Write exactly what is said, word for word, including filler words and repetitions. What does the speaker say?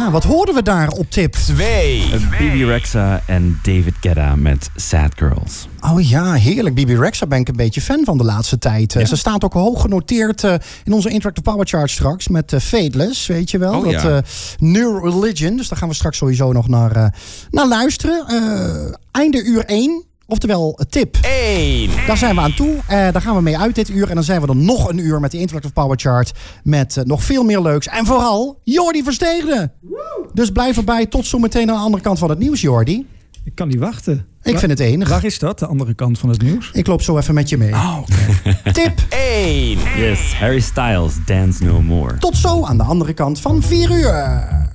Ja, wat hoorden we daar op tip twee? Bibi Rexha en David Guetta met Sad Girls. Oh ja, heerlijk. Bibi Rexha ben ik een beetje fan van de laatste tijd. Ja. Ze staat ook hoog genoteerd uh, in onze Interactive Power Chart straks met uh, Fateless, weet je wel. Oh, dat ja. uh, New Religion. Dus daar gaan we straks sowieso nog naar, uh, naar luisteren. Uh, einde uur één. Oftewel, tip één. Daar zijn we aan toe. Uh, daar gaan we mee uit dit uur. En dan zijn we dan nog een uur met de Interactive Power Chart. Met uh, nog veel meer leuks. En vooral Jordi Versteegde. Dus blijf erbij. Tot zometeen aan de andere kant van het nieuws, Jordi. Ik kan niet wachten. Ik vind het enig. Waar is dat, de andere kant van het nieuws? Ik loop zo even met je mee. Oh, okay. Tip één. Yes, Harry Styles, Dance No More. Tot zo aan de andere kant van vier uur.